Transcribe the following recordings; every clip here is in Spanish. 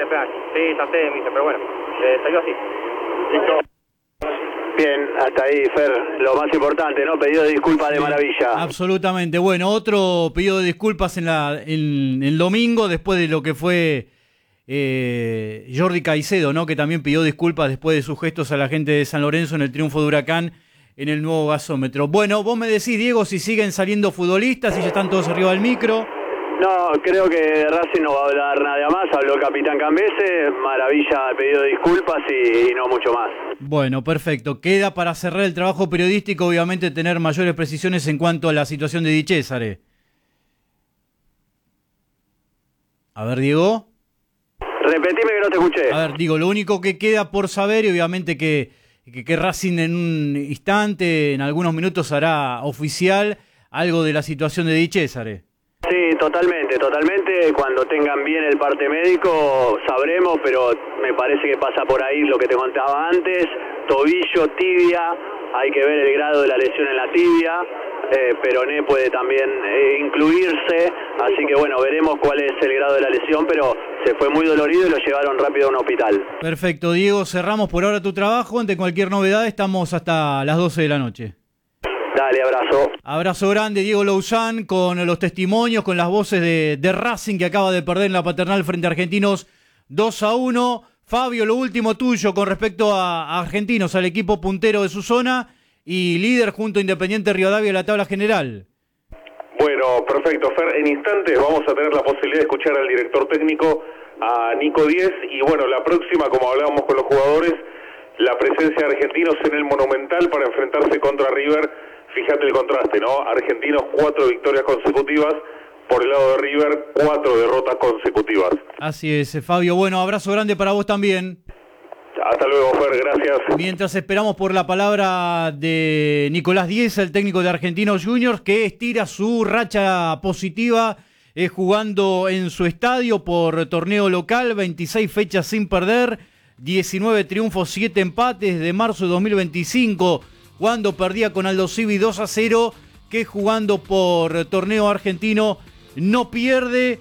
esperar. Sí, ya sé, me dice, pero bueno, salió así. Listo. Bien, hasta ahí, Fer, lo más importante, ¿no? Pedido de disculpas de Maravilla. Absolutamente. Bueno, otro pedido de disculpas en el domingo, después de lo que fue Jordi Caicedo, ¿no? Que también pidió disculpas después de sus gestos a la gente de San Lorenzo en el triunfo de Huracán en el nuevo gasómetro. Bueno, vos me decís, Diego, si siguen saliendo futbolistas, si ya están todos arriba del micro. No, creo que de Racing no va a hablar nadie más. Habló el capitán Cambese, Maravilla pedido de disculpas y no mucho más. Bueno, perfecto. Queda para cerrar el trabajo periodístico, obviamente, tener mayores precisiones en cuanto a la situación de Di Cesare. A ver, Diego. Repetime que no te escuché. A ver, digo, lo único que queda por saber, y obviamente que Racing en un instante, en algunos minutos, hará oficial algo de la situación de Di Cesare. Sí, totalmente. Cuando tengan bien el parte médico sabremos, pero me parece que pasa por ahí lo que te contaba antes. Tobillo, tibia, hay que ver el grado de la lesión en la tibia. Peroné puede también incluirse, así que bueno, veremos cuál es el grado de la lesión, pero se fue muy dolorido y lo llevaron rápido a un hospital. Perfecto, Diego, cerramos por ahora tu trabajo. Ante cualquier novedad estamos hasta las 12 de la noche. Dale, abrazo. Abrazo grande, Diego Louzán, con los testimonios, con las voces de Racing, que acaba de perder en la Paternal frente a Argentinos 2-1. Fabio, lo último tuyo con respecto a Argentinos, al equipo puntero de su zona y líder junto a Independiente Rivadavia de la tabla general. Bueno, perfecto, Fer. En instantes vamos a tener la posibilidad de escuchar al director técnico, a Nico Díez, y bueno, la próxima, como hablábamos con los jugadores, la presencia de Argentinos en el Monumental para enfrentarse contra River. Fíjate el contraste, ¿no? Argentinos 4 victorias consecutivas, por el lado de River 4 derrotas consecutivas. Así es, Fabio. Bueno, abrazo grande para vos también. Hasta luego, Fer, gracias. Mientras esperamos por la palabra de Nicolás Díez, el técnico de Argentinos Juniors, que estira su racha positiva jugando en su estadio por torneo local, 26 fechas sin perder, 19 triunfos, 7 empates de marzo de 2025, cuando perdía con Aldo Civi 2-0, que jugando por torneo argentino no pierde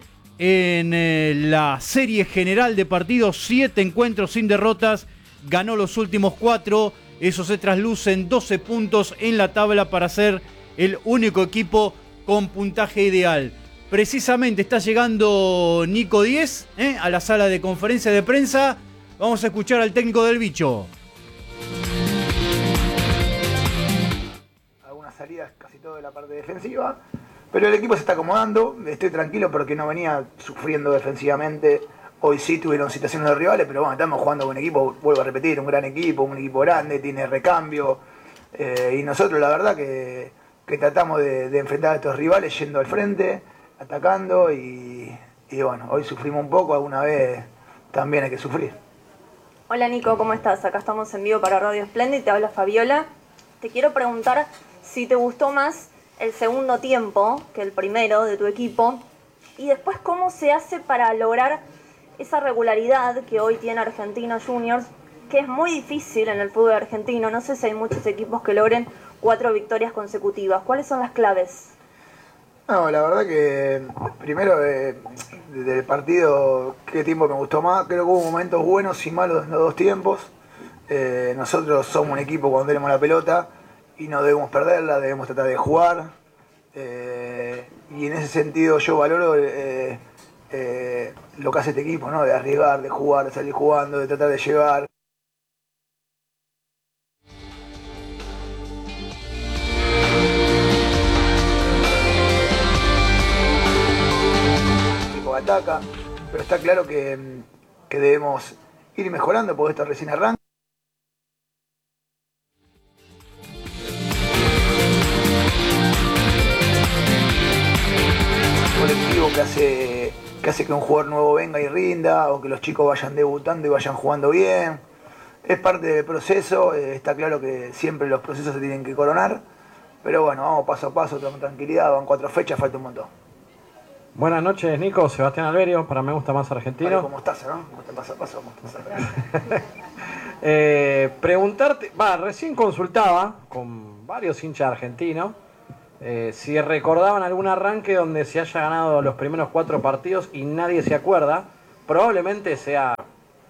en la serie general de partidos, 7 encuentros sin derrotas, ganó los últimos 4, eso se trasluce en 12 puntos en la tabla para ser el único equipo con puntaje ideal. Precisamente está llegando Nico Díez a la sala de conferencia de prensa. Vamos a escuchar al técnico del Bicho. Algunas salidas, casi todo de la parte defensiva, pero el equipo se está acomodando. Estoy tranquilo porque no venía sufriendo defensivamente. Hoy sí tuvieron situaciones de rivales, pero bueno, estamos jugando con un equipo, vuelvo a repetir, un equipo grande, tiene recambio, y nosotros la verdad que tratamos de enfrentar a estos rivales yendo al frente, atacando, y bueno, hoy sufrimos un poco, alguna vez también hay que sufrir. Hola Nico, ¿cómo estás? Acá estamos en vivo para Radio Splendid, te habla Fabiola. Te quiero preguntar si te gustó más el segundo tiempo que el primero de tu equipo, y después cómo se hace para lograr esa regularidad que hoy tiene Argentinos Juniors, que es muy difícil en el fútbol argentino. No sé si hay muchos equipos que logren 4 victorias consecutivas. ¿Cuáles son las claves? No, la verdad que primero del partido, qué tiempo me gustó más. Creo que hubo momentos buenos y malos en los dos tiempos. Nosotros somos un equipo cuando tenemos la pelota y no debemos perderla, debemos tratar de jugar. Y en ese sentido yo valoro lo que hace este equipo, ¿no? De arriesgar, de jugar, de salir jugando, de tratar de llegar. El equipo ataca, pero está claro que debemos ir mejorando porque esto recién arranca. Colectivo que hace que un jugador nuevo venga y rinda, o que los chicos vayan debutando y vayan jugando bien. Es parte del proceso, está claro que siempre los procesos se tienen que coronar, pero bueno, vamos paso a paso, con tranquilidad, van 4 fechas, falta un montón. Buenas noches, Nico, Sebastián Alberio, para Me Gusta Más Argentino. Vale, ¿cómo estás, no? ¿Cómo te paso a paso? Preguntarte, recién consultaba con varios hinchas argentinos, si recordaban algún arranque donde se haya ganado los primeros 4 partidos y nadie se acuerda. Probablemente sea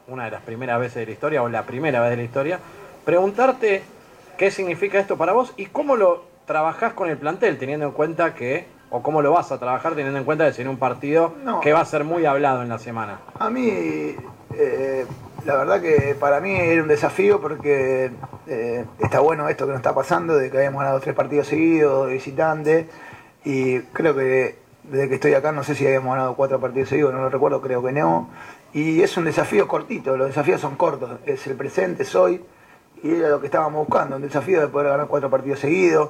una de las primeras veces de la historia, o la primera vez de la historia. Preguntarte qué significa esto para vos y cómo lo trabajás con el plantel, teniendo en cuenta que, o cómo lo vas a trabajar teniendo en cuenta que será un partido que va a ser muy hablado en la semana. A mí, la verdad que para mí era un desafío porque está bueno esto que nos está pasando, de que habíamos ganado 3 partidos seguidos de visitante, y creo que desde que estoy acá no sé si habíamos ganado 4 partidos seguidos, no lo recuerdo, creo que no. Y es un desafío cortito, los desafíos son cortos, es el presente, es hoy, y era lo que estábamos buscando, un desafío de poder ganar 4 partidos seguidos.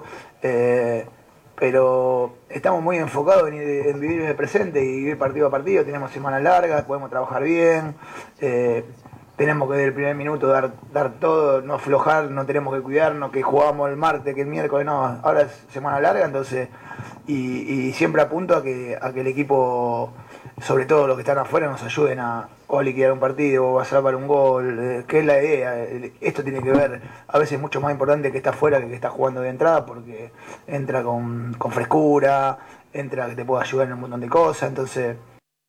Pero estamos muy enfocados en vivir el presente y vivir partido a partido. Tenemos semanas largas, podemos trabajar bien, tenemos que desde el primer minuto dar todo, no aflojar, no tenemos que cuidarnos, que jugamos el martes, que el miércoles, no, ahora es semana larga, entonces, y siempre apunto a que el equipo, sobre todo los que están afuera, nos ayuden a liquidar un partido o a salvar un gol, que es la idea. Esto tiene que ver, a veces mucho más importante que está afuera que está jugando de entrada, porque entra con frescura, entra que te puede ayudar en un montón de cosas, entonces...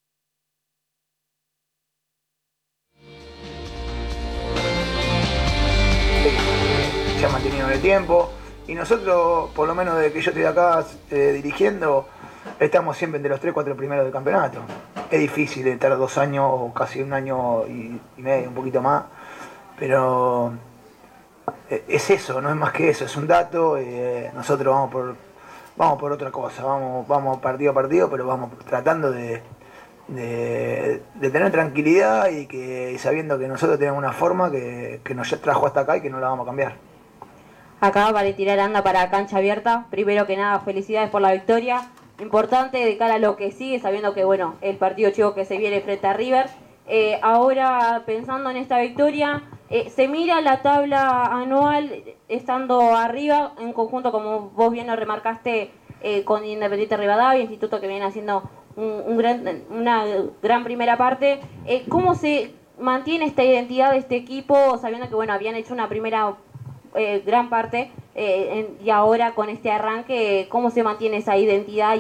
se ha mantenido en el tiempo, y nosotros, por lo menos desde que yo estoy acá dirigiendo, estamos siempre entre los 3-4 primeros del campeonato. Es difícil estar 2 años o casi 1 año y medio, un poquito más, pero es eso, no es más que eso, es un dato. Nosotros vamos por otra cosa, vamos partido a partido, pero vamos tratando de tener tranquilidad y sabiendo que nosotros tenemos una forma que nos trajo hasta acá y que no la vamos a cambiar. Acá Valentina Aranda para Cancha Abierta. Primero que nada, felicidades por la victoria. Importante de cara a lo que sigue, sabiendo que bueno, el partido chico que se viene frente a River. Ahora, pensando en esta victoria, se mira la tabla anual estando arriba, en conjunto, como vos bien lo remarcaste, con Independiente Rivadavia, instituto que viene haciendo una gran primera parte. ¿Cómo se mantiene esta identidad de este equipo, sabiendo que bueno, habían hecho una primera gran parte y ahora con este arranque, cómo se mantiene esa identidad?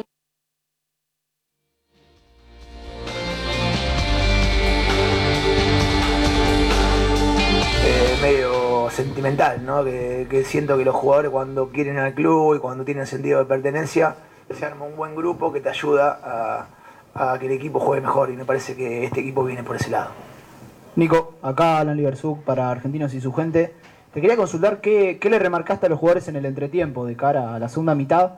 Medio sentimental, ¿no? Que siento que los jugadores, cuando quieren al club y cuando tienen sentido de pertenencia, se arma un buen grupo que te ayuda a que el equipo juegue mejor, y me parece que este equipo viene por ese lado. Nico, acá Alan Libersuk para Argentinos y su gente. Te quería consultar qué le remarcaste a los jugadores en el entretiempo de cara a la segunda mitad.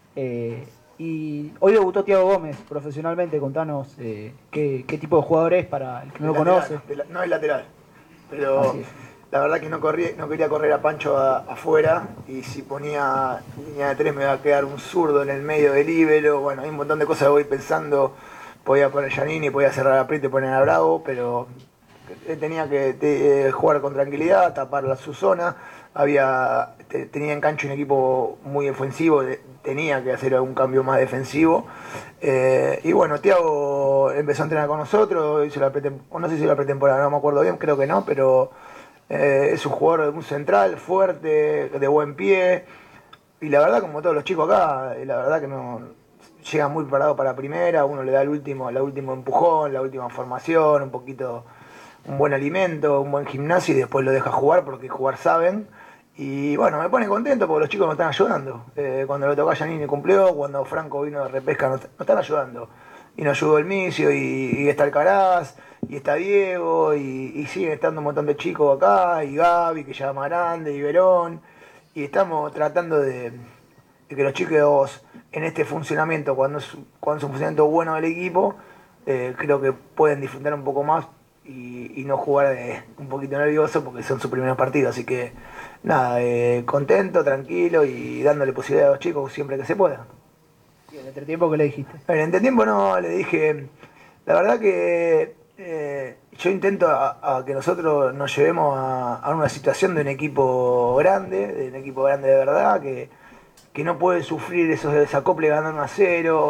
Y hoy debutó Thiago Gómez profesionalmente. Contanos qué tipo de jugador es para el que no lo conoce. No es lateral, pero la verdad que no quería correr a Pancho afuera, y si ponía línea de 3 me iba a quedar un zurdo en el medio del líbero. Bueno, hay un montón de cosas que voy pensando. Podía poner Giannini, podía cerrar a Prieto y poner a Bravo, pero tenía que jugar con tranquilidad, tapar su zona. Tenía en cancha un equipo muy ofensivo, tenía que hacer algún cambio más defensivo. Y bueno, Thiago empezó a entrenar con nosotros, hizo no sé si la pretemporada, no me acuerdo bien, creo que no, pero es un jugador, un central fuerte, de buen pie, y la verdad, como todos los chicos acá, la verdad que no llega muy preparado para primera. Uno le da el último empujón, la última formación, un buen alimento, un buen gimnasio, y después lo deja jugar, porque jugar saben. Y bueno, me pone contento porque los chicos me están ayudando. Cuando le tocó a Giannini cumplió, cuando Franco vino de repesca nos están ayudando. Y nos ayudó el Micio, y está Alcaraz, y está Diego, y siguen estando un montón de chicos acá, y Gaby, que ya es más grande, y Verón. Y estamos tratando de que los chicos en este funcionamiento, cuando es un funcionamiento bueno del equipo, creo que pueden disfrutar un poco más y no jugar un poquito nervioso, porque son sus primeros partidos. Así que nada, contento, tranquilo y dándole posibilidad a los chicos siempre que se pueda. ¿Y en el entretiempo qué le dijiste? En el entretiempo no, le dije, la verdad que yo intento a que nosotros nos llevemos a una situación de un equipo grande, de verdad, que no puede sufrir esos desacoples ganando 1-0.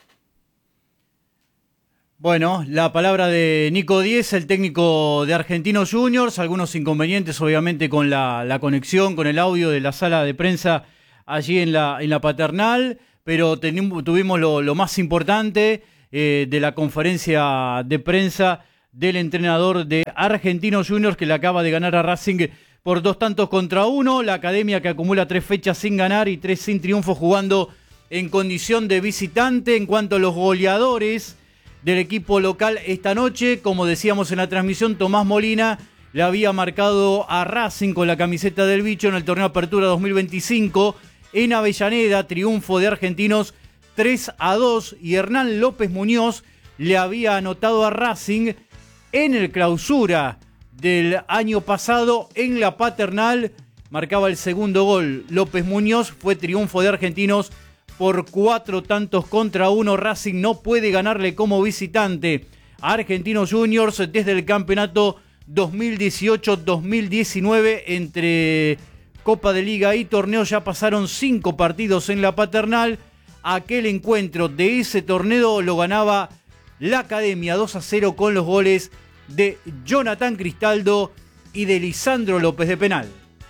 Bueno, la palabra de Nico Díez, el técnico de Argentinos Juniors. Algunos inconvenientes, obviamente, con la conexión, con el audio de la sala de prensa allí en la Paternal, pero tuvimos lo más importante de la conferencia de prensa del entrenador de Argentinos Juniors, que le acaba de ganar a Racing por 2-1. La academia que acumula 3 fechas sin ganar y 3 sin triunfo, jugando en condición de visitante. En cuanto a los goleadores del equipo local esta noche, como decíamos en la transmisión, Tomás Molina le había marcado a Racing con la camiseta del bicho en el torneo Apertura 2025 en Avellaneda, triunfo de Argentinos 3-2, y Hernán López Muñoz le había anotado a Racing en el Clausura del año pasado en la Paternal, marcaba el segundo gol López Muñoz. Fue triunfo de Argentinos por 4-1. Racing no puede ganarle como visitante a Argentinos Juniors desde el campeonato 2018-2019. Entre Copa de Liga y torneo ya pasaron 5 partidos en la Paternal. Aquel encuentro de ese torneo lo ganaba la academia 2-0 con los goles de Jonathan Cristaldo y de Lisandro López de penal.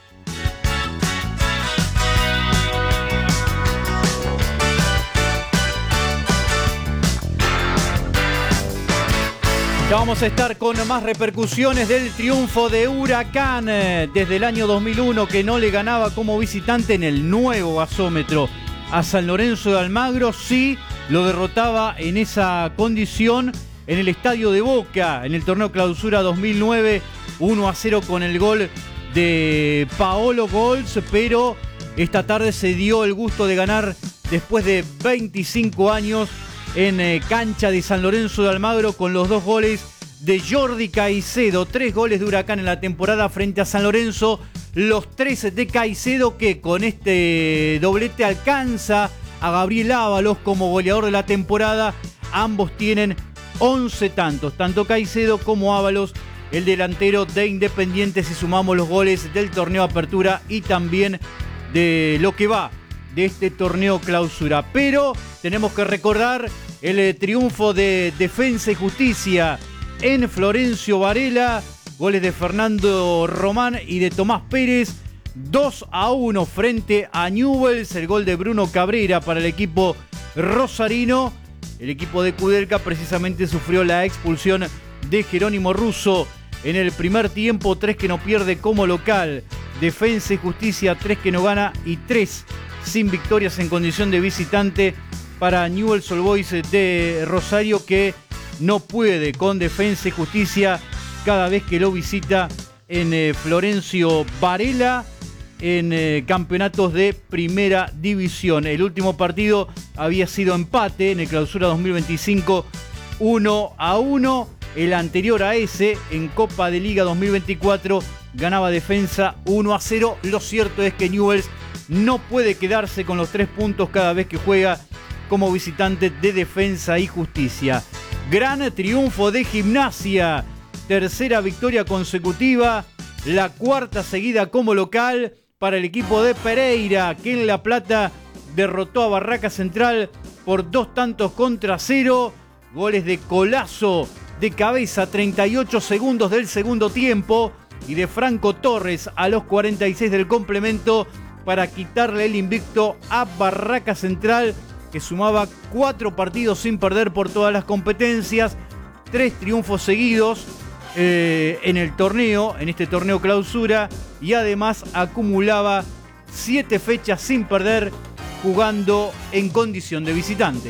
Ya vamos a estar con más repercusiones del triunfo de Huracán desde el año 2001, que no le ganaba como visitante en el nuevo gasómetro a San Lorenzo de Almagro. Sí, lo derrotaba en esa condición en el Estadio de Boca, en el torneo Clausura 2009, 1-0 con el gol de Paolo Golz, pero esta tarde se dio el gusto de ganar después de 25 años en cancha de San Lorenzo de Almagro, con los 2 goles de Jordi Caicedo. 3 goles de Huracán en la temporada frente a San Lorenzo, los 3 de Caicedo, que con este doblete alcanza a Gabriel Ábalos como goleador de la temporada. Ambos tienen 11 tantos, tanto Caicedo como Ábalos, el delantero de Independiente, si sumamos los goles del torneo Apertura y también de lo que va de este torneo Clausura. Pero tenemos que recordar el triunfo de Defensa y Justicia en Florencio Varela, goles de Fernando Román y de Tomás Pérez, 2-1 frente a Newell's, el gol de Bruno Cabrera para el equipo rosarino. El equipo de Kudelka precisamente sufrió la expulsión de Jerónimo Russo en el primer tiempo. 3 que no pierde como local. Defensa y Justicia 3 que no gana y 3 sin victorias en condición de visitante para Newell's Old Boys de Rosario, que no puede con Defensa y Justicia cada vez que lo visita en Florencio Varela en campeonatos de primera división. El último partido había sido empate en el Clausura 2025, 1-1. El anterior a ese, en Copa de Liga 2024, ganaba Defensa 1-0. Lo cierto es que Newell's no puede quedarse con los 3 puntos cada vez que juega como visitante de Defensa y Justicia. Gran triunfo de Gimnasia, tercera victoria consecutiva, la 4ª seguida como local para el equipo de Pereira, que en La Plata derrotó a Barraca Central por 2-0. Goles de Colazo de cabeza, 38 segundos del segundo tiempo, y de Franco Torres a los 46 del complemento para quitarle el invicto a Barraca Central, que sumaba 4 partidos sin perder por todas las competencias, 3 triunfos seguidos en el torneo, en este torneo Clausura, y además acumulaba 7 fechas sin perder jugando en condición de visitante.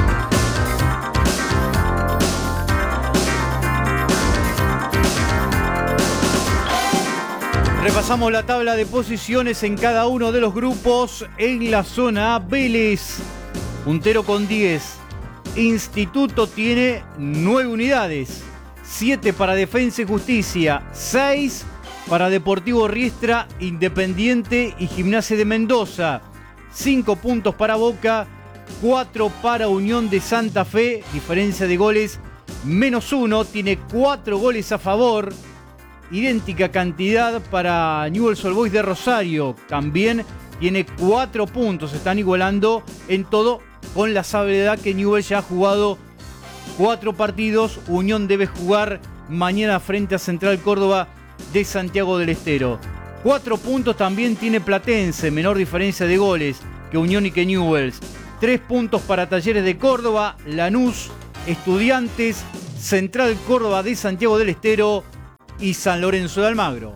Repasamos la tabla de posiciones en cada uno de los grupos. En la zona A, Vélez, puntero con 10. Instituto tiene 9 unidades. 7 para Defensa y Justicia. 6 para Deportivo Riestra, Independiente y Gimnasia de Mendoza. 5 puntos para Boca. 4 para Unión de Santa Fe. Diferencia de goles -1. Tiene 4 goles a favor. Idéntica cantidad para Newell's Old Boys de Rosario. También tiene 4 puntos. Están igualando en todo, con la salvedad que Newell's ya ha jugado 4 partidos. Unión debe jugar mañana frente a Central Córdoba de Santiago del Estero. 4 puntos también tiene Platense. Menor diferencia de goles que Unión y que Newell's. 3 puntos para Talleres de Córdoba, Lanús, Estudiantes Central Córdoba de Santiago del Estero y San Lorenzo de Almagro.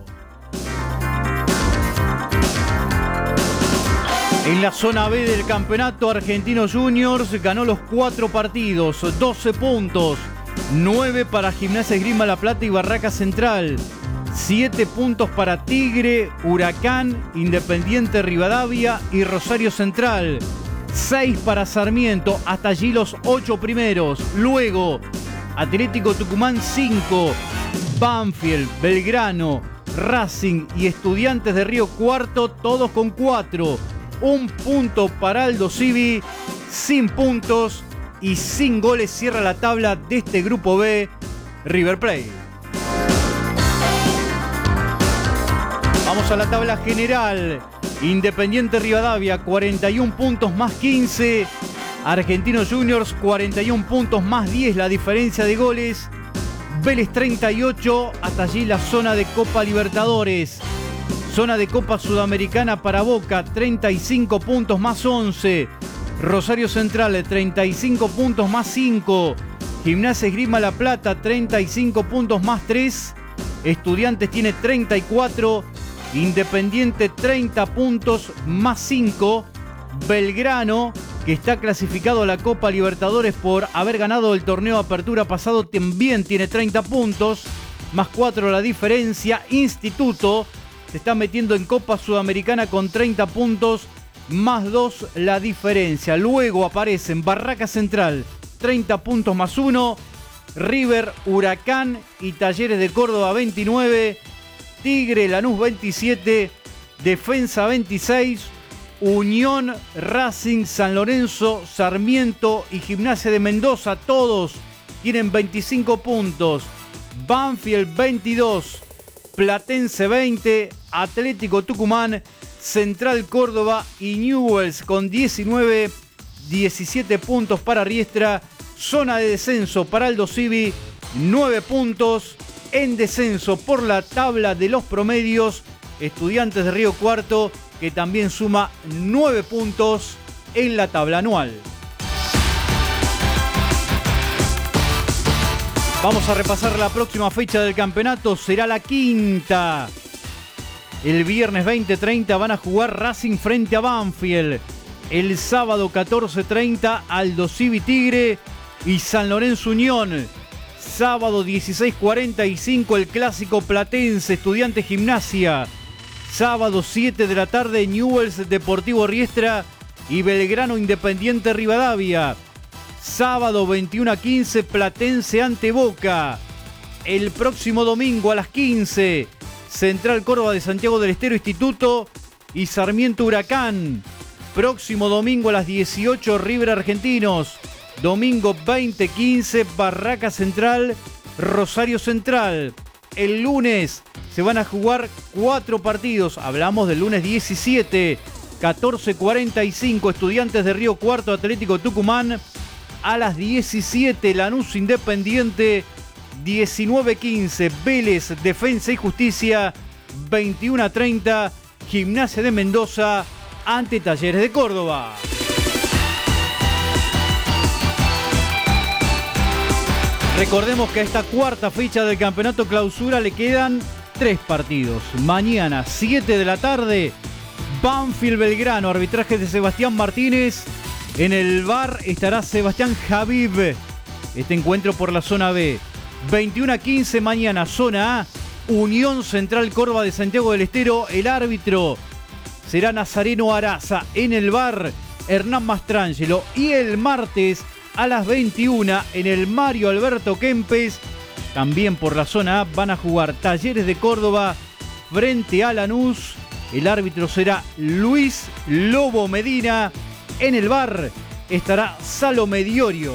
En la zona B del campeonato, Argentinos Juniors ganó los 4 partidos, 12 puntos, 9 para Gimnasia Esgrima La Plata y Barraca Central, 7 puntos para Tigre, Huracán, Independiente Rivadavia y Rosario Central, 6 para Sarmiento, hasta allí los 8 primeros. Luego, Atlético Tucumán 5, Banfield, Belgrano, Racing y Estudiantes de Río Cuarto, todos con 4. 1 punto para Aldo Civi, sin puntos y sin goles cierra la tabla de este grupo B, River Plate. Vamos a la tabla general. Independiente Rivadavia, 41 puntos más 15. Argentinos Juniors, 41 puntos más 10 la diferencia de goles. Vélez 38, hasta allí la zona de Copa Libertadores. Zona de Copa Sudamericana para Boca, 35 puntos más 11. Rosario Central, 35 puntos más 5. Gimnasia Esgrima La Plata, 35 puntos más 3. Estudiantes tiene 34. Independiente, 30 puntos más 5. Belgrano, que está clasificado a la Copa Libertadores por haber ganado el torneo Apertura pasado, también tiene 30 puntos, más 4 la diferencia. Instituto se está metiendo en Copa Sudamericana con 30 puntos, más 2 la diferencia. Luego aparecen Barraca Central, 30 puntos más 1. River, Huracán y Talleres de Córdoba, 29. Tigre, Lanús, 27. Defensa, 26. Unión, Racing, San Lorenzo, Sarmiento y Gimnasia de Mendoza, todos tienen 25 puntos. Banfield, 22. Platense, 20. Atlético Tucumán, Central Córdoba y Newell's con 19. 17 puntos para Riestra. Zona de descenso para Aldo Civi, 9 puntos. En descenso por la tabla de los promedios, Estudiantes de Río Cuarto, que también suma 9 puntos en la tabla anual. Vamos a repasar la próxima fecha del campeonato, será la quinta. El viernes 20:30 van a jugar Racing frente a Banfield. El sábado 14:30 Aldo Civi Tigre y San Lorenzo Unión. Sábado 16:45 el clásico Platense Estudiantes Gimnasia. Sábado 7 de la tarde Newell's Deportivo Riestra y Belgrano Independiente Rivadavia. Sábado 21:15 Platense ante Boca. El próximo domingo a las 15 Central Córdoba de Santiago del Estero Instituto y Sarmiento Huracán. Próximo domingo a las 18 River Argentinos. Domingo 20:15 Barraca Central, Rosario Central. El lunes se van a jugar 4 partidos. Hablamos del lunes 17, 14:45 Estudiantes de Río Cuarto, Atlético Tucumán. A las 17 Lanús Independiente. 19:15 Vélez Defensa y Justicia. 21:30 Gimnasia de Mendoza ante Talleres de Córdoba. Recordemos que a esta cuarta fecha del campeonato clausura le quedan 3 partidos. Mañana, 7 de la tarde, Banfield Belgrano, arbitraje de Sebastián Martínez. En el VAR estará Sebastián Javib. Este encuentro por la zona B. 21:15 mañana, zona A, Unión Central Córdoba de Santiago del Estero. El árbitro será Nazareno Araza. En el VAR, Hernán Mastrangelo. Y el martes a las 21 en el Mario Alberto Kempes, también por la zona A, van a jugar Talleres de Córdoba frente a Lanús. El árbitro será Luis Lobo Medina. En el VAR estará Salomé Diorio.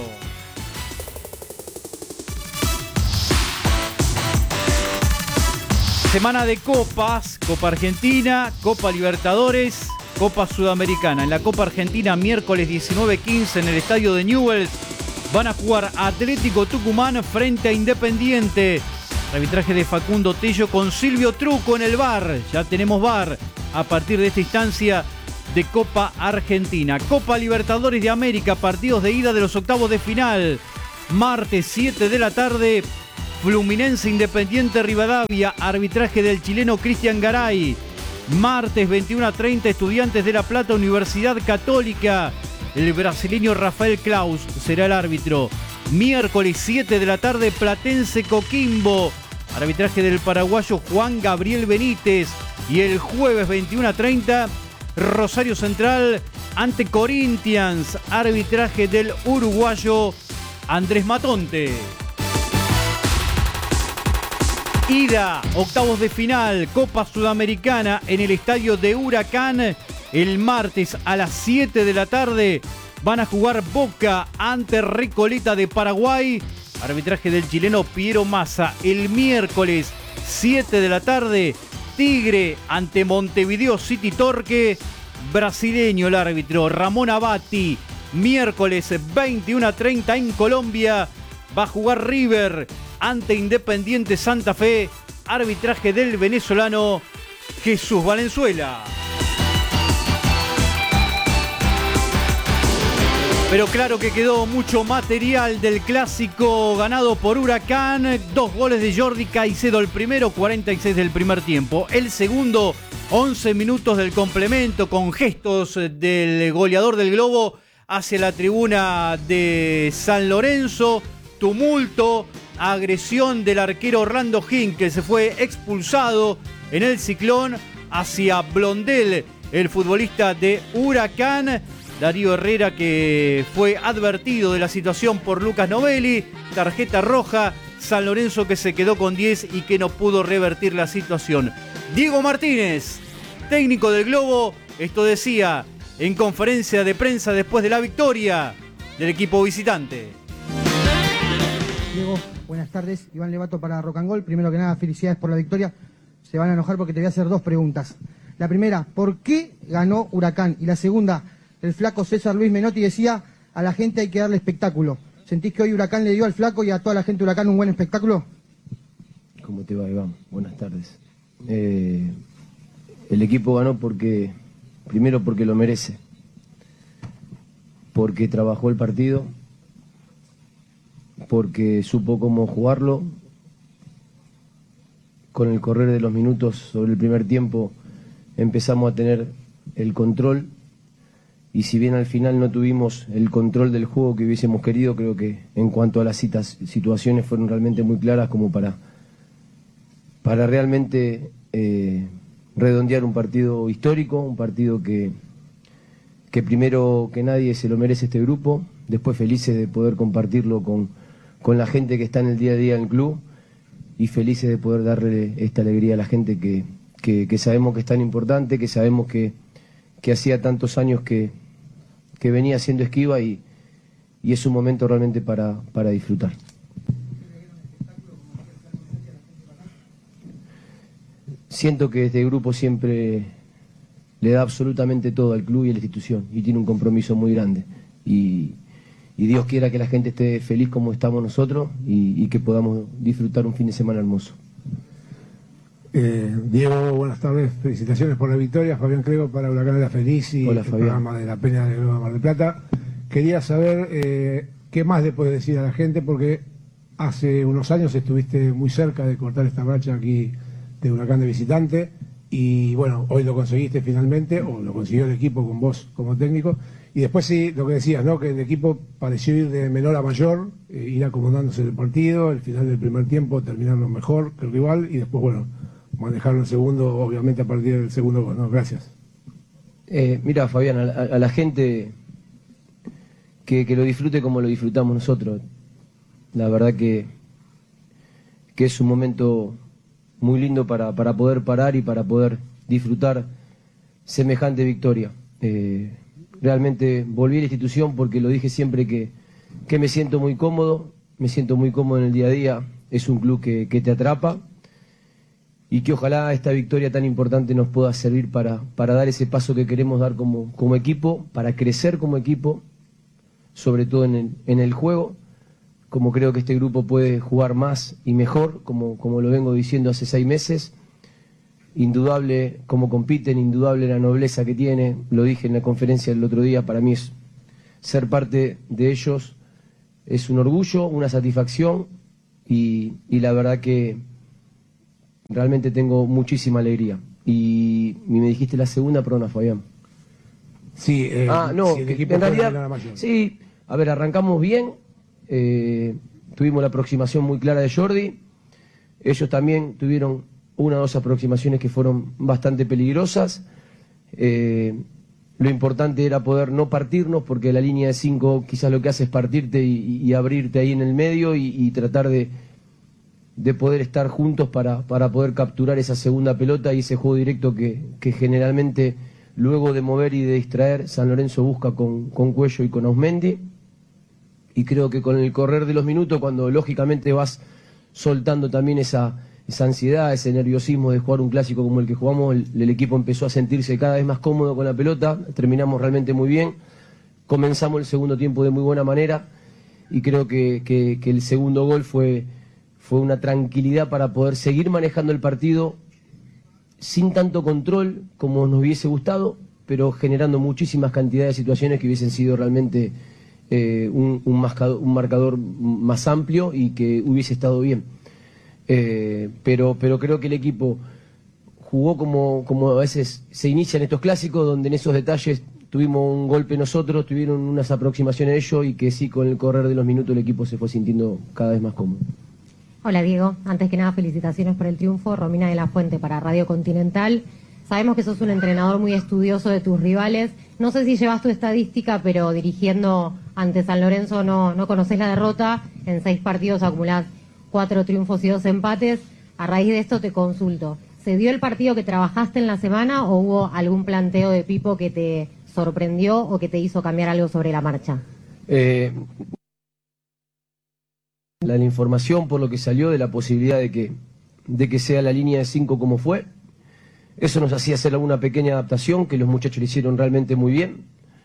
Semana de copas, Copa Argentina, Copa Libertadores, Copa Sudamericana. En la Copa Argentina, miércoles 19:15 en el estadio de Newell's, van a jugar Atlético Tucumán frente a Independiente. Arbitraje de Facundo Tello con Silvio Truco en el VAR. Ya tenemos VAR a partir de esta instancia de Copa Argentina. Copa Libertadores de América, partidos de ida de los octavos de final. Martes 7 de la tarde, Fluminense Independiente Rivadavia, arbitraje del chileno Cristian Garay. Martes 21:30, Estudiantes de La Plata, Universidad Católica. El brasileño Rafael Claus será el árbitro. Miércoles 7 de la tarde, Platense Coquimbo, arbitraje del paraguayo Juan Gabriel Benítez. Y el jueves 21:30, Rosario Central ante Corinthians, arbitraje del uruguayo Andrés Matonte. Ida, octavos de final, Copa Sudamericana en el estadio de Huracán. El martes a las 7 de la tarde van a jugar Boca ante Recoleta de Paraguay, arbitraje del chileno Piero Massa. El miércoles 7 de la tarde, Tigre ante Montevideo City Torque, brasileño el árbitro Ramón Abati. Miércoles 21:30 en Colombia va a jugar River ante Independiente Santa Fe, arbitraje del venezolano Jesús Valenzuela. Pero claro que quedó mucho material del clásico ganado por Huracán. 2 goles de Jordi Caicedo, el primero, 46 del primer tiempo. El segundo, 11 minutos del complemento, con gestos del goleador del Globo hacia la tribuna de San Lorenzo. Tumulto, agresión del arquero Orlando Gin, que se fue expulsado en el Ciclón, hacia Blondel, el futbolista de Huracán. Darío Herrera, que fue advertido de la situación por Lucas Novelli, tarjeta roja. San Lorenzo, que se quedó con 10 y que no pudo revertir la situación. Diego Martínez, técnico del Globo, esto decía en conferencia de prensa después de la victoria del equipo visitante. Diego, buenas tardes. Iván Levato para Rock and Roll. Primero que nada, felicidades por la victoria. Se van a enojar porque te voy a hacer 2 preguntas. La primera, ¿por qué ganó Huracán? Y la segunda, el flaco César Luis Menotti decía, a la gente hay que darle espectáculo. ¿Sentís que hoy Huracán le dio al flaco y a toda la gente de Huracán un buen espectáculo? ¿Cómo te va, Iván? Buenas tardes. El equipo ganó primero porque lo merece, porque trabajó el partido, porque supo cómo jugarlo. Con el correr de los minutos sobre el primer tiempo empezamos a tener el control, y si bien al final no tuvimos el control del juego que hubiésemos querido, creo que en cuanto a las situaciones fueron realmente muy claras como para realmente redondear un partido histórico, un partido que primero que nadie se lo merece este grupo, después felices de poder compartirlo con la gente que está en el día a día en el club, y felices de poder darle esta alegría a la gente que sabemos que es tan importante, que sabemos que hacía tantos años que venía haciendo esquiva, y es un momento realmente para disfrutar. Siento que este grupo siempre le da absolutamente todo al club y a la institución, y tiene un compromiso muy grande, y Dios quiera que la gente esté feliz como estamos nosotros, y que podamos disfrutar un fin de semana hermoso. Diego, buenas tardes, felicitaciones por la victoria. Fabián Crego para Huracán de la Feliz y Hola, el Fabián. programa de la Peña de Mar del Plata. Quería saber qué más le puedes decir a la gente, porque hace unos años estuviste muy cerca de cortar esta racha aquí de Huracán de visitante, y bueno, hoy lo conseguiste finalmente, o lo consiguió el equipo con vos como técnico, y después sí, lo que decías, ¿no? Que el equipo pareció ir de menor a mayor, ir acomodándose en el partido, el final del primer tiempo terminarlo mejor que el rival, y después, bueno, manejarlo el segundo, obviamente a partir del segundo gol, ¿no? Gracias. Mira, Fabián, a la gente que lo disfrute como lo disfrutamos nosotros. La verdad que es un momento muy lindo para poder parar y para poder disfrutar semejante victoria. Realmente volví a la institución porque lo dije siempre que me siento muy cómodo en el día a día. Es un club que te atrapa, y que ojalá esta victoria tan importante nos pueda servir para dar ese paso que queremos dar como equipo, para crecer como equipo, sobre todo en el juego, como creo que este grupo puede jugar más y mejor, como lo vengo diciendo hace 6 meses. Indudable cómo compiten, indudable la nobleza que tiene, lo dije en la conferencia del otro día, para mí es ser parte de ellos, es un orgullo, una satisfacción y la verdad que realmente tengo muchísima alegría. Y me dijiste la segunda, perdona, Fabián. Sí, no, si el equipo en realidad, la mayor. sí, a ver, arrancamos bien, tuvimos la aproximación muy clara de Jordi, ellos también tuvieron una o dos aproximaciones que fueron bastante peligrosas, lo importante era poder no partirnos, porque la línea de 5 quizás lo que hace es partirte y abrirte ahí en el medio y tratar de poder estar juntos para poder capturar esa segunda pelota y ese juego directo que generalmente luego de mover y de distraer San Lorenzo busca con Cuello y con Ausmendi. Y creo que con el correr de los minutos, cuando lógicamente vas soltando también esa ansiedad, ese nerviosismo de jugar un clásico como el que jugamos, el equipo empezó a sentirse cada vez más cómodo con la pelota, terminamos realmente muy bien, comenzamos el segundo tiempo de muy buena manera y creo que el segundo gol fue una tranquilidad para poder seguir manejando el partido sin tanto control como nos hubiese gustado, pero generando muchísimas cantidades de situaciones que hubiesen sido realmente un marcador más amplio y que hubiese estado bien. Pero creo que el equipo jugó como a veces se inician estos clásicos, donde en esos detalles tuvimos un golpe nosotros, tuvieron unas aproximaciones ellos y que sí, con el correr de los minutos el equipo se fue sintiendo cada vez más cómodo. Hola Diego, antes que nada felicitaciones por el triunfo. Romina de la Fuente para Radio Continental. Sabemos que sos un entrenador muy estudioso de tus rivales. No sé si llevas tu estadística, pero dirigiendo ante San Lorenzo no conocés la derrota. En 6 partidos acumulás 4 triunfos y 2 empates. A raíz de esto te consulto. ¿Se dio el partido que trabajaste en la semana o hubo algún planteo de Pipo que te sorprendió o que te hizo cambiar algo sobre la marcha? La información por lo que salió de la posibilidad de que sea la línea de 5 como fue. Eso nos hacía hacer alguna pequeña adaptación que los muchachos le hicieron realmente muy bien.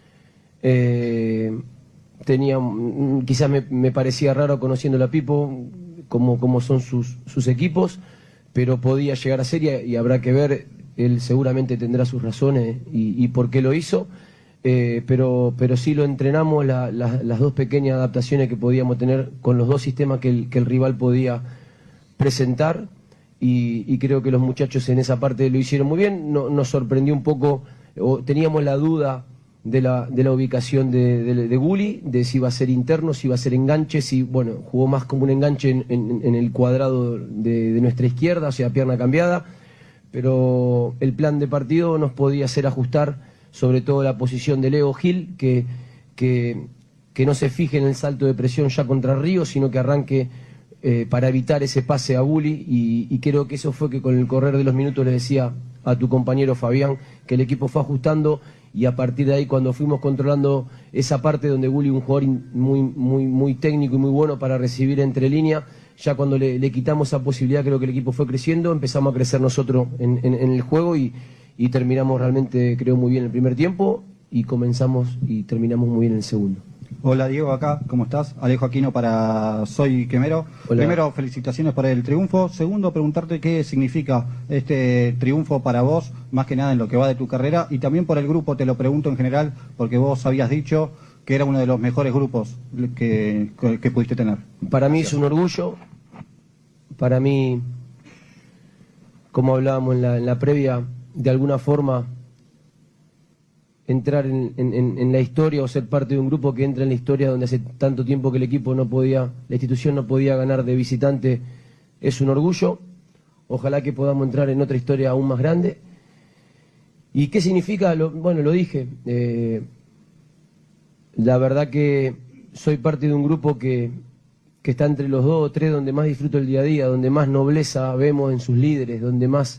Quizás me parecía raro conociendo a Pipo como son sus equipos, pero podía llegar a ser y habrá que ver, él seguramente tendrá sus razones y por qué lo hizo. Pero sí lo entrenamos, las dos pequeñas adaptaciones que podíamos tener con los dos sistemas que el rival podía presentar y creo que los muchachos en esa parte lo hicieron muy bien. Nos sorprendió un poco, teníamos la duda de la ubicación de Gulli, de si iba a ser interno, si iba a ser enganche, si jugó más como un enganche en el cuadrado de nuestra izquierda, o sea, pierna cambiada, pero el plan de partido nos podía hacer ajustar sobre todo la posición de Leo Gil, que no se fije en el salto de presión ya contra Río, sino que arranque para evitar ese pase a Gulli, y creo que eso fue que con el correr de los minutos le decía a tu compañero Fabián, que el equipo fue ajustando, y a partir de ahí cuando fuimos controlando esa parte donde Gulli, un jugador muy técnico y muy bueno para recibir entre línea, ya cuando le quitamos esa posibilidad creo que el equipo fue creciendo, empezamos a crecer nosotros en el juego y terminamos realmente, creo, muy bien el primer tiempo y comenzamos y terminamos muy bien el segundo. Hola Diego, acá, ¿cómo estás? Alejo Aquino para Soy Quemero. Hola. Primero, felicitaciones por el triunfo. Segundo, preguntarte qué significa este triunfo para vos, más que nada en lo que va de tu carrera, y también por el grupo, te lo pregunto en general, porque vos habías dicho que era uno de los mejores grupos que pudiste tener. Para mí es un orgullo, para mí, como hablábamos en la previa, de alguna forma entrar en la historia o ser parte de un grupo que entra en la historia donde hace tanto tiempo que el equipo no podía, la institución no podía ganar de visitante, es un orgullo. Ojalá que podamos entrar en otra historia aún más grande. ¿Y qué significa? Lo dije, la verdad que soy parte de un grupo que está entre los 2 o 3 donde más disfruto el día a día, donde más nobleza vemos en sus líderes, donde más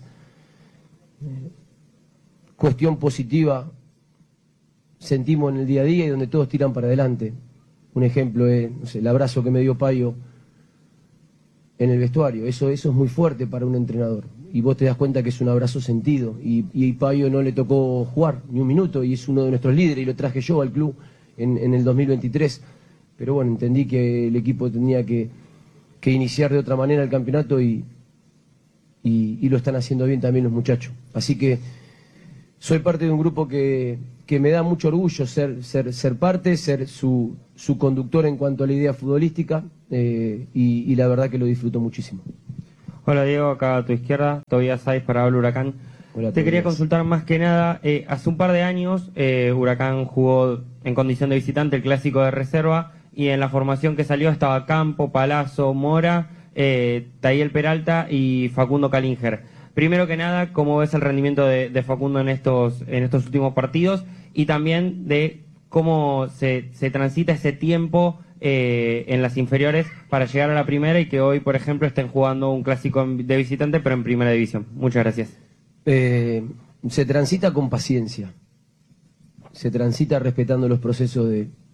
cuestión positiva sentimos en el día a día y donde todos tiran para adelante. Un ejemplo es, el abrazo que me dio Payo en el vestuario. Eso es muy fuerte para un entrenador. Y vos te das cuenta que es un abrazo sentido. Y Payo no le tocó jugar ni un minuto y es uno de nuestros líderes y lo traje yo al club en el 2023. Pero bueno, entendí que el equipo tenía que iniciar de otra manera el campeonato y lo están haciendo bien también los muchachos. Así que soy parte de un grupo que me da mucho orgullo ser parte, ser su conductor en cuanto a la idea futbolística, y la verdad que lo disfruto muchísimo. Hola Diego, acá a tu izquierda, Tobias Saiz para el Huracán. Hola, Te quería Tobias. consultar más que nada, hace un par de años Huracán jugó en condición de visitante el clásico de reserva y en la formación que salió estaba Campo, Palazzo, Mora, Tayel Peralta y Facundo Calinger. Primero que nada, ¿cómo ves el rendimiento de Facundo en estos últimos partidos? Y también de cómo se transita ese tiempo en las inferiores para llegar a la primera y que hoy, por ejemplo, estén jugando un clásico de visitante pero en primera división. Muchas gracias. Se transita con paciencia, se transita respetando los procesos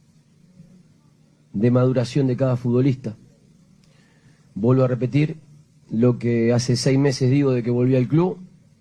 de maduración de cada futbolista. Vuelvo a repetir lo que hace 6 meses digo de que volví al club.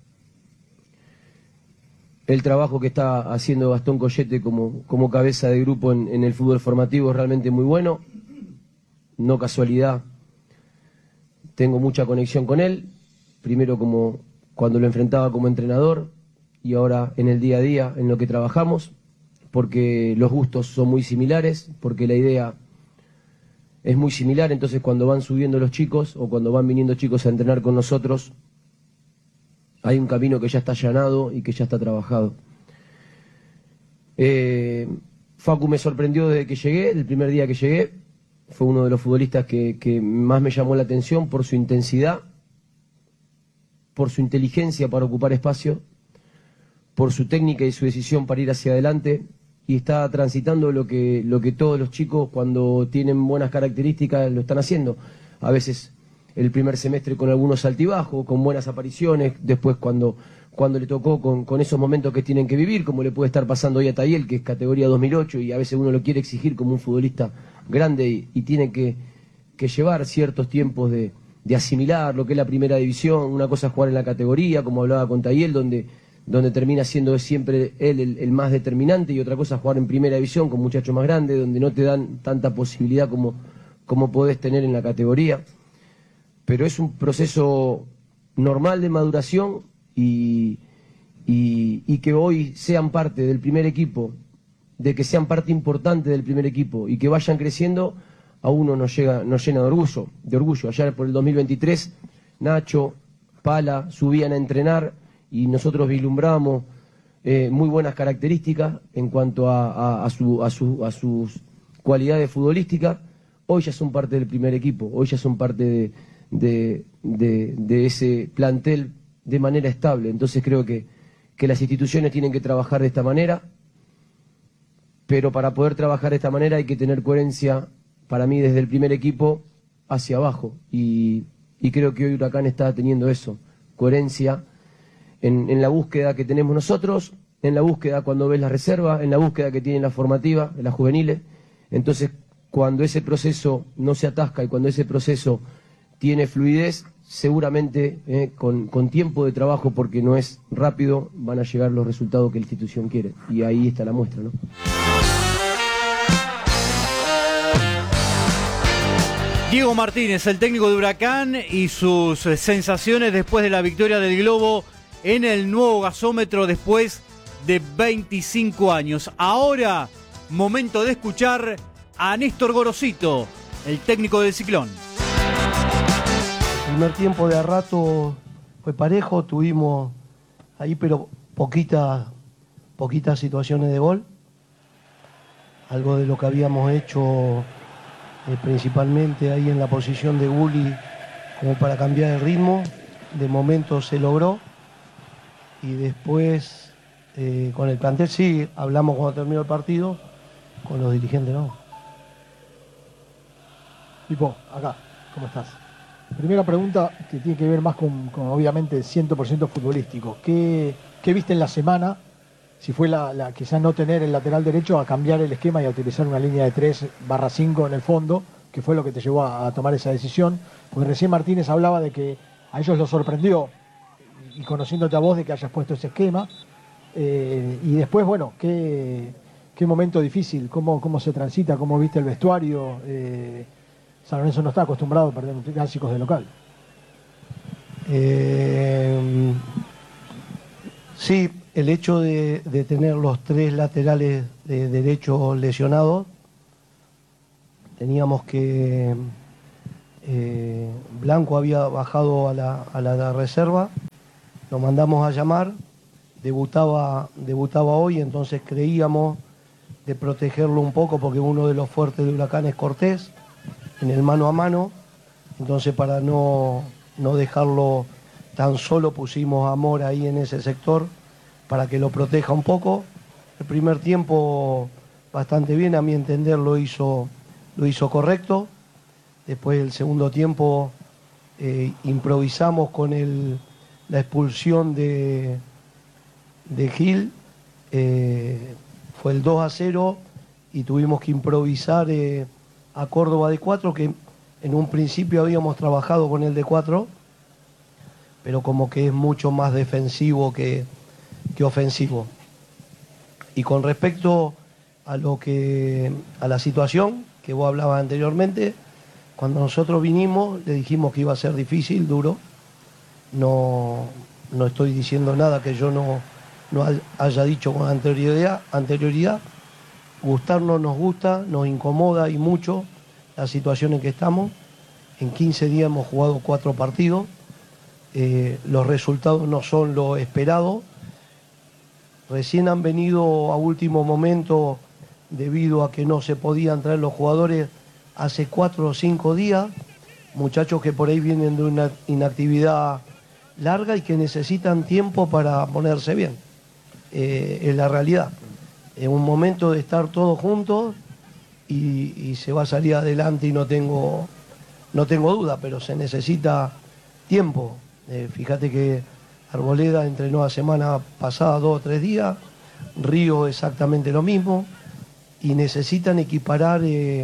El trabajo que está haciendo Gastón Collete como cabeza de grupo en el fútbol formativo es realmente muy bueno. No casualidad, tengo mucha conexión con él. Primero como cuando lo enfrentaba como entrenador y ahora en el día a día en lo que trabajamos, porque los gustos son muy similares, porque la idea es muy similar. Entonces cuando van subiendo los chicos o cuando van viniendo chicos a entrenar con nosotros, hay un camino que ya está allanado y que ya está trabajado. Facu me sorprendió desde que llegué, el primer día que llegué. Fue uno de los futbolistas que más me llamó la atención por su intensidad, por su inteligencia para ocupar espacio, por su técnica y su decisión para ir hacia adelante. Y está transitando lo que todos los chicos cuando tienen buenas características lo están haciendo. A veces el primer semestre con algunos altibajos, con buenas apariciones, después cuando le tocó con esos momentos que tienen que vivir, como le puede estar pasando hoy a Tayel, que es categoría 2008, y a veces uno lo quiere exigir como un futbolista grande y tiene que llevar ciertos tiempos de asimilar lo que es la primera división. Una cosa es jugar en la categoría, como hablaba con Tayel, donde termina siendo siempre él el más determinante, y otra cosa es jugar en primera división con muchachos más grandes, donde no te dan tanta posibilidad como podés tener en la categoría. Pero es un proceso normal de maduración y que hoy sean parte del primer equipo, de que sean parte importante del primer equipo y que vayan creciendo, a uno nos llena de orgullo. Ayer por el 2023, Nacho, Pala subían a entrenar y nosotros vislumbrábamos muy buenas características en cuanto a sus cualidades futbolísticas. Hoy ya son parte del primer equipo, hoy ya son parte de ese plantel de manera estable. Entonces creo que las instituciones tienen que trabajar de esta manera, pero para poder trabajar de esta manera hay que tener coherencia, para mí, desde el primer equipo hacia abajo, y creo que hoy Huracán está teniendo eso, coherencia en la búsqueda que tenemos nosotros, en la búsqueda cuando ves la reserva, en la búsqueda que tienen la formativa, las juveniles. Entonces cuando ese proceso no se atasca y cuando ese proceso tiene fluidez, seguramente con tiempo de trabajo, porque no es rápido, van a llegar los resultados que la institución quiere, y ahí está la muestra, ¿no? Diego Martínez, el técnico de Huracán, y sus sensaciones después de la victoria del Globo en el nuevo gasómetro después de 25 años. Ahora, momento de escuchar a Néstor Gorosito, el técnico del Ciclón. El primer tiempo de a rato fue parejo, tuvimos ahí pero poquitas situaciones de gol. Algo de lo que habíamos hecho principalmente ahí en la posición de Gulli, como para cambiar el ritmo. De momento se logró, y después con el plantel sí, hablamos cuando terminó el partido, con los dirigentes no. Pipo, acá, ¿cómo estás? Primera pregunta que tiene que ver más con obviamente 100% futbolístico. ¿Qué viste en la semana? Si fue la quizás no tener el lateral derecho, a cambiar el esquema y a utilizar una línea de 3/5 en el fondo, que fue lo que te llevó a tomar esa decisión. Porque recién Martínez hablaba de que a ellos los sorprendió, y conociéndote a vos, de que hayas puesto ese esquema. Y después, bueno, qué momento difícil, cómo se transita, cómo viste el vestuario. San Lorenzo no está acostumbrado a perder clásicos de local. Sí, el hecho de tener los 3 laterales de derecho lesionados, teníamos que Blanco había bajado a la reserva, lo mandamos a llamar, debutaba hoy, entonces creíamos de protegerlo un poco porque uno de los fuertes de Huracán es Cortés, en el mano a mano, entonces para no dejarlo tan solo pusimos a Mora ahí en ese sector para que lo proteja un poco. El primer tiempo bastante bien, a mi entender lo hizo correcto. Después el segundo tiempo improvisamos con la expulsión de Gil, fue el 2-0 y tuvimos que improvisar a Córdoba de 4, que en un principio habíamos trabajado con el de 4, pero como que es mucho más defensivo que ofensivo. Y con respecto a la situación que vos hablabas anteriormente, cuando nosotros vinimos le dijimos que iba a ser difícil, duro. No estoy diciendo nada que yo no haya dicho con anterioridad. Gustarnos nos gusta, nos incomoda y mucho la situación en que estamos. En 15 días hemos jugado 4 partidos. Los resultados no son lo esperado. Recién han venido a último momento debido a que no se podían traer los jugadores hace 4 o 5 días. Muchachos que por ahí vienen de una inactividad larga y que necesitan tiempo para ponerse bien. Es la realidad. En un momento de estar todos juntos y se va a salir adelante y no tengo duda, pero se necesita tiempo. Fíjate que Arboleda entrenó la semana pasada 2 o 3 días, Río exactamente lo mismo, y necesitan equiparar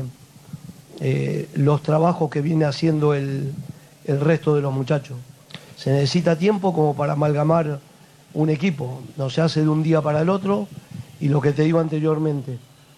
los trabajos que viene haciendo el resto de los muchachos. Se necesita tiempo como para amalgamar un equipo, no se hace de un día para el otro, y lo que te dije anteriormente,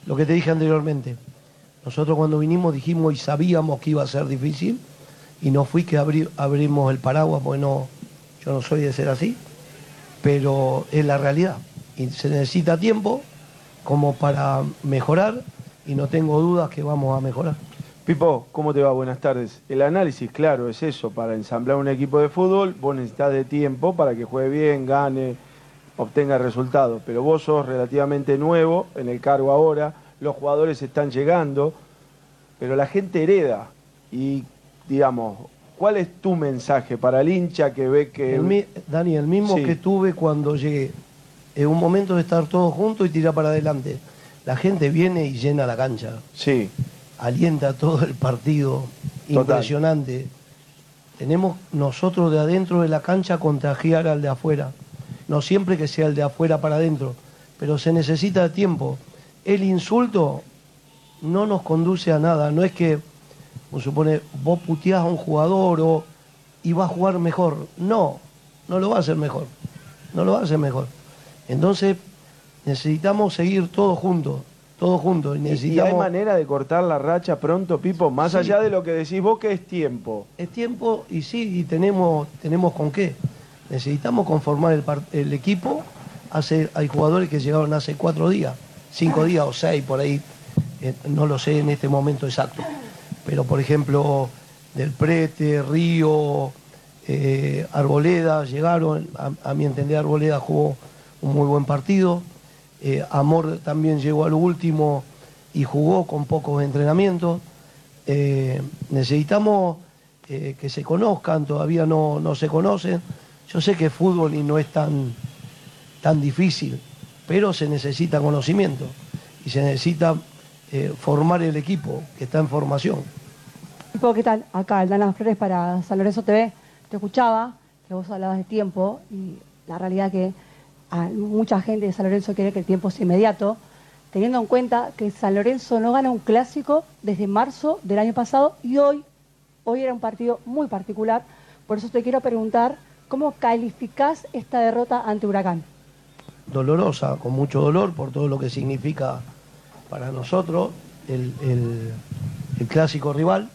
nosotros cuando vinimos dijimos y sabíamos que iba a ser difícil, y no fui que abrimos el paraguas, porque yo no soy de ser así, pero es la realidad, y se necesita tiempo como para mejorar, y no tengo dudas que vamos a mejorar. Pipo, ¿cómo te va? Buenas tardes. El análisis, claro, es eso, para ensamblar un equipo de fútbol, vos necesitas de tiempo para que juegue bien, gane, obtenga resultados, pero vos sos relativamente nuevo en el cargo ahora, los jugadores están llegando, pero la gente hereda, y digamos, ¿cuál es tu mensaje para el hincha que ve que... Dani, el mismo que tuve cuando llegué, es un momento de estar todos juntos y tirar para adelante. La gente viene y llena la cancha. Sí. Alienta todo el partido, impresionante. Tenemos nosotros de adentro de la cancha contagiar al de afuera. No siempre que sea el de afuera para adentro, pero se necesita tiempo. El insulto no nos conduce a nada, no es que, supone, vos puteás a un jugador y va a jugar mejor. No lo va a hacer mejor. Entonces necesitamos seguir todos juntos. ¿Y hay manera de cortar la racha pronto, Pipo? Más allá de lo que decís vos, que es tiempo. Es tiempo y sí, y tenemos con qué. Necesitamos conformar el equipo. Hay jugadores que llegaron hace 4 días, 5 días o 6 por ahí, no lo sé en este momento exacto. Pero por ejemplo, Del Prete, Río, Arboleda llegaron. A mi entender, Arboleda jugó un muy buen partido. Amor también llegó al último y jugó con pocos entrenamientos. Necesitamos que se conozcan, todavía no se conocen. Yo sé que es fútbol y no es tan difícil, pero se necesita conocimiento y se necesita formar el equipo que está en formación. ¿Qué tal? Acá, Aldana Flores para San Lorenzo TV. Te escuchaba, que vos hablabas de tiempo y la realidad que mucha gente de San Lorenzo quiere que el tiempo sea inmediato, teniendo en cuenta que San Lorenzo no gana un clásico desde marzo del año pasado y hoy era un partido muy particular. Por eso te quiero preguntar, ¿cómo calificás esta derrota ante Huracán? Dolorosa, con mucho dolor por todo lo que significa para nosotros el clásico rival,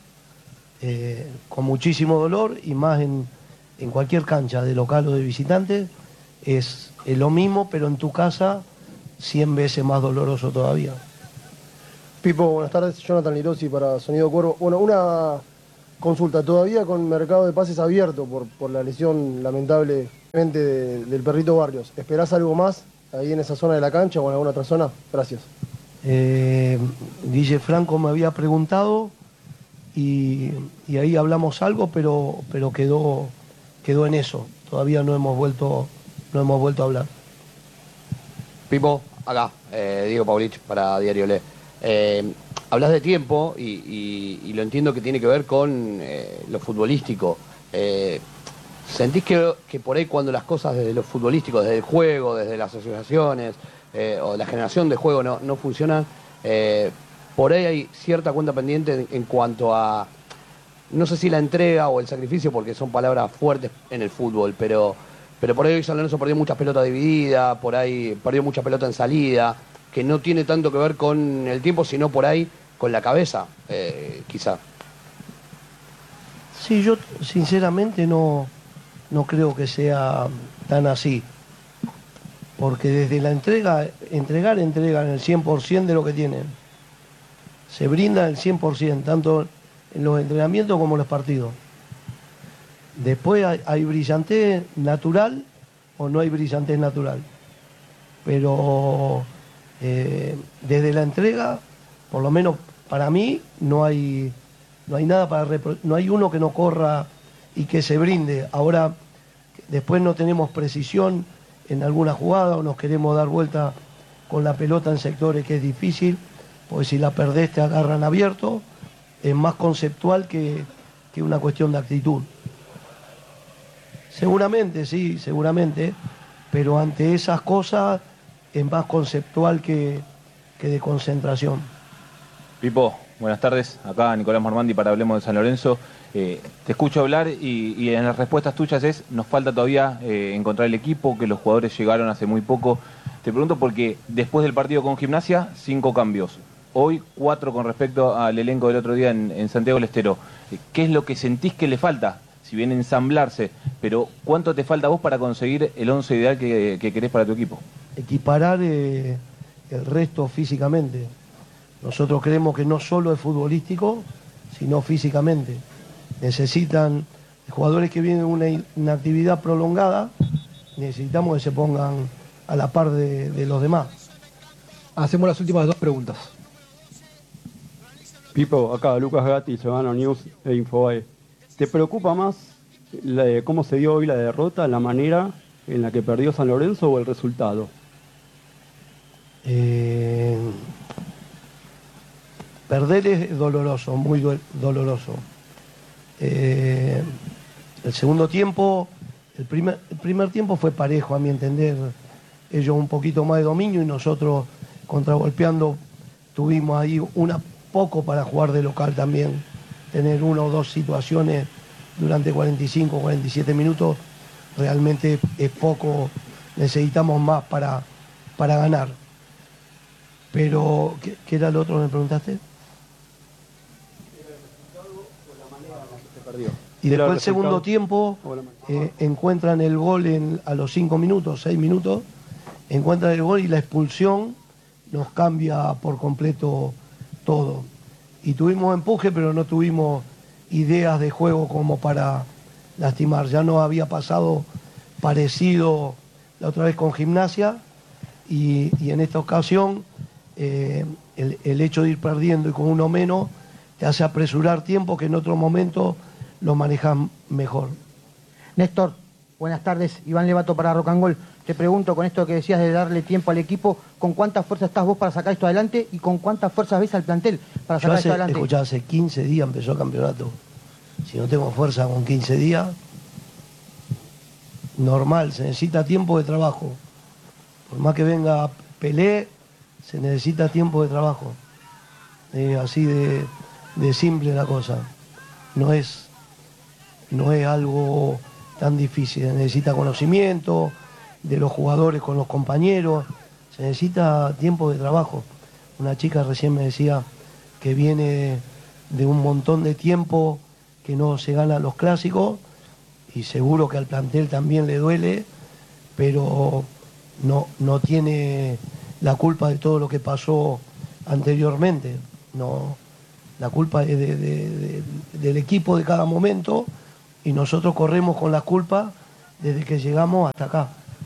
con muchísimo dolor y más en cualquier cancha de local o de visitante. es lo mismo, pero en tu casa 100 veces más doloroso todavía. Pipo, buenas tardes. Jonathan Lirosi para Sonido Cuervo. Bueno, una consulta. Todavía con mercado de pases abierto por la lesión lamentablemente del Perrito Barrios. ¿Esperás algo más ahí en esa zona de la cancha o en alguna otra zona? Gracias. Guille Franco me había preguntado y ahí hablamos algo, pero quedó en eso. Todavía no hemos vuelto a hablar. Pipo, acá, Diego Paulich para Diario Le. Hablas de tiempo y lo entiendo que tiene que ver con lo futbolístico. ¿Sentís que por ahí cuando las cosas desde lo futbolístico, desde el juego, desde las asociaciones o la generación de juego no funcionan, por ahí hay cierta cuenta pendiente en cuanto a, no sé si la entrega o el sacrificio, porque son palabras fuertes en el fútbol, pero por ahí San Lorenzo perdió muchas pelotas divididas, por ahí perdió mucha pelota en salida, que no tiene tanto que ver con el tiempo, sino por ahí con la cabeza, quizá. Sí, yo sinceramente no creo que sea tan así. Porque desde la entregan el 100% de lo que tienen. Se brinda el 100%, tanto en los entrenamientos como en los partidos. Después hay brillantez natural o no hay brillantez natural. Pero desde la entrega, por lo menos para mí, no hay nada no hay uno que no corra y que se brinde. Ahora, después no tenemos precisión en alguna jugada o nos queremos dar vuelta con la pelota en sectores que es difícil, porque si la perdés te agarran abierto, es más conceptual que una cuestión de actitud. Seguramente, sí, seguramente, pero ante esas cosas es más conceptual que de concentración. Pipo, buenas tardes. Acá Nicolás Mormandi para Hablemos de San Lorenzo. Te escucho hablar y en las respuestas tuyas nos falta todavía encontrar el equipo, que los jugadores llegaron hace muy poco. Te pregunto porque después del partido con Gimnasia, 5 cambios. Hoy 4 con respecto al elenco del otro día en Santiago del Estero. ¿Qué es lo que sentís que le falta? Si bien ensamblarse, pero ¿cuánto te falta a vos para conseguir el 11 ideal que querés para tu equipo? Equiparar el resto físicamente. Nosotros creemos que no solo es futbolístico, sino físicamente. Necesitan jugadores que vienen de una actividad prolongada, necesitamos que se pongan a la par de los demás. Hacemos las últimas 2 preguntas. Pipo, acá Lucas Gatti, Ciudadano News e Infobae. ¿Te preocupa más cómo se dio hoy la derrota, la manera en la que perdió San Lorenzo o el resultado? Perder es doloroso, muy doloroso. El segundo tiempo, el primer tiempo fue parejo, a mi entender. Ellos un poquito más de dominio y nosotros contragolpeando tuvimos ahí poco para jugar de local también. Tener 1 o 2 situaciones durante 45 o 47 minutos realmente es poco. Necesitamos más para ganar. Pero, ¿qué era lo otro que me preguntaste? Y después el segundo tiempo encuentran el gol a los 5 minutos, 6 minutos, encuentran el gol y la expulsión nos cambia por completo todo. Y tuvimos empuje, pero no tuvimos ideas de juego como para lastimar. Ya no había pasado parecido la otra vez con Gimnasia y en esta ocasión el hecho de ir perdiendo y con uno menos te hace apresurar tiempo que en otro momento lo manejan mejor. Néstor, buenas tardes. Iván Levato para Rocangol. Te pregunto, con esto que decías de darle tiempo al equipo, ¿con cuánta fuerza estás vos para sacar esto adelante y con cuántas fuerzas ves al plantel para sacar esto adelante? Escuchá, hace 15 días empezó el campeonato. Si no tengo fuerza con 15 días, normal, se necesita tiempo de trabajo. Por más que venga Pelé, se necesita tiempo de trabajo. Así de simple la cosa. No es algo tan difícil. Se necesita conocimiento de los jugadores con los compañeros. Se necesita tiempo de trabajo. Una chica recién me decía que viene de un montón de tiempo que no se ganan los clásicos y seguro que al plantel también le duele pero no tiene la culpa de todo lo que pasó anteriormente. No, la culpa es del equipo de cada momento y nosotros corremos con la culpa desde que llegamos hasta acá.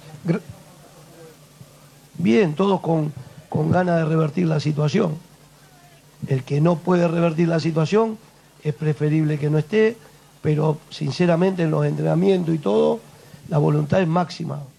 Bien, todos con ganas de revertir la situación. El que no puede revertir la situación es preferible que no esté, pero sinceramente en los entrenamientos y todo, la voluntad es máxima.